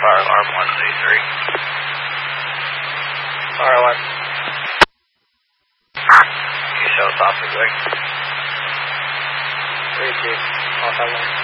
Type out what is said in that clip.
Fire alarm 1C3. Fire alarm. You show us off the way. 3-2. Off that one.